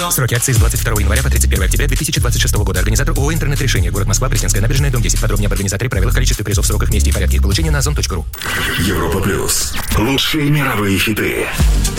Сроки акции с 22 января по 31 октября 2026 года. Организатор ООО «Интернет-решение». Город Москва, Пресненская набережная, дом 10. Подробнее об организаторе, правилах, количестве призов, сроках, месте и порядке их получения на ozon.ru. Европа плюс. Лучшие мировые хиты.